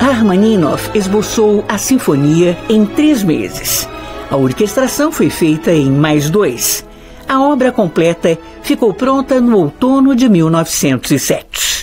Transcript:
Rachmaninoff esboçou a sinfonia em 3 meses. A orquestração foi feita em mais 2. A obra completa ficou pronta no outono de 1907.